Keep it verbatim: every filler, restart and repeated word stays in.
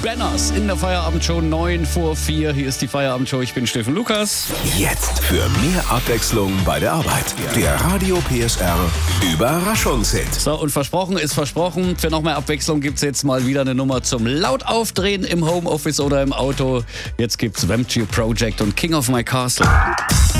Banners in der Feierabendshow neun vor vier. Hier ist die Feierabendshow. Ich bin Steffen Lukas. Jetzt für mehr Abwechslung bei der Arbeit. Der Radio P S R Überraschungshit. So, und versprochen ist versprochen. Für noch mehr Abwechslung gibt es jetzt mal wieder eine Nummer zum laut aufdrehen im Homeoffice oder im Auto. Jetzt gibt's Vampire Project und King of My Castle.